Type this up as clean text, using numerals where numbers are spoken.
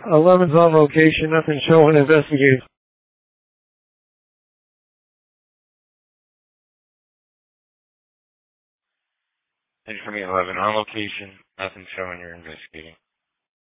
11's on location, nothing showing, investigate. And for me, 11 on location, nothing showing, you're investigating.